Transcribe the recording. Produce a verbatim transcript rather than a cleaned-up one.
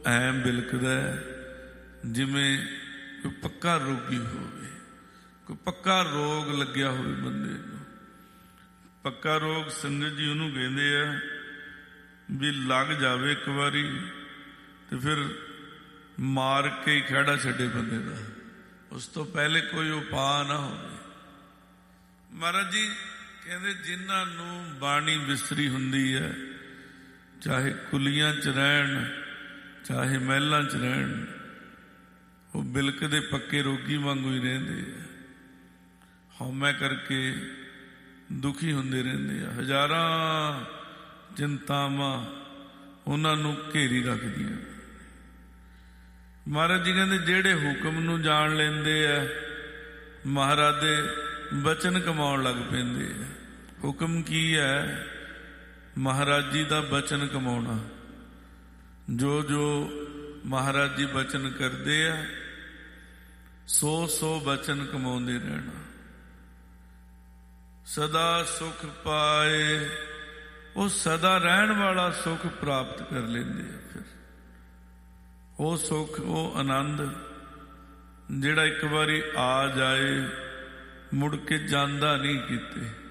ਐਂ ਬਿਲਕਦਾ ਜਿਵੇਂ ਕੋਈ ਪੱਕਾ ਰੋਗੀ ਹੋਵੇ, ਕੋਈ ਪੱਕਾ ਰੋਗ ਲੱਗਿਆ ਹੋਵੇ ਬੰਦੇ ਨੂੰ। ਪੱਕਾ ਰੋਗ ਸੰਗਤ ਜੀ ਉਹਨੂੰ ਕਹਿੰਦੇ ਆ ਵੀ ਲੱਗ ਜਾਵੇ ਇੱਕ ਵਾਰੀ ਤੇ ਫਿਰ ਮਾਰ ਕੇ ਹੀ ਖਹਿੜਾ ਛੱਡੇ ਬੰਦੇ ਦਾ, ਉਸ ਤੋਂ ਪਹਿਲੇ ਕੋਈ ਉਪਾਅ ਨਾ ਹੋਵੇ। ਮਹਾਰਾਜ ਜੀ ਕਹਿੰਦੇ ਜਿਨ੍ਹਾਂ ਨੂੰ ਬਾਣੀ ਵਿਸਰੀ ਹੁੰਦੀ ਹੈ, ਚਾਹੇ ਕੁਲੀਆਂ 'ਚ ਰਹਿਣ ਚਾਹੇ ਮਹਿਲਾਂ 'ਚ ਰਹਿਣ, ਉਹ ਬਿਲਕ ਦੇ ਪੱਕੇ ਰੋਗੀ ਵਾਂਗੂ ਹੀ ਰਹਿੰਦੇ ਆ। ਹਉਮੈ ਕਰਕੇ ਦੁਖੀ ਹੁੰਦੇ ਰਹਿੰਦੇ ਆ। ਹਜ਼ਾਰਾਂ ਚਿੰਤਾਵਾਂ ਉਹਨਾਂ ਨੂੰ ਘੇਰੀ ਰੱਖਦੀਆਂ। ਮਹਾਰਾਜ ਜੀ ਕਹਿੰਦੇ ਜਿਹੜੇ ਹੁਕਮ ਨੂੰ ਜਾਣ ਲੈਂਦੇ ਆ, ਮਹਾਰਾਜ ਦੇ ਬਚਨ ਕਮਾਉਣ ਲੱਗ ਪੈਂਦੇ ਆ। ਹੁਕਮ ਕੀ ਹੈ? ਮਹਾਰਾਜ ਜੀ ਦਾ ਬਚਨ ਕਮਾਉਣਾ। ਜੋ ਜੋ ਮਹਾਰਾਜ ਜੀ ਬਚਨ ਕਰਦੇ ਆ, ਸੋ ਸੋ ਬਚਨ ਕਮਾਉਂਦੇ ਰਹਿਣਾ। ਸਦਾ ਸੁਖ ਪਾਏ, ਉਹ ਸਦਾ ਰਹਿਣ ਵਾਲਾ ਸੁਖ ਪ੍ਰਾਪਤ ਕਰ ਲੈਂਦੇ ਆ। ਫਿਰ ਉਹ ਸੁਖ, ਉਹ ਆਨੰਦ ਜਿਹੜਾ ਇੱਕ ਵਾਰੀ ਆ ਜਾਏ ਮੁੜ ਕੇ ਜਾਂਦਾ ਨਹੀਂ ਕਿਤੇ।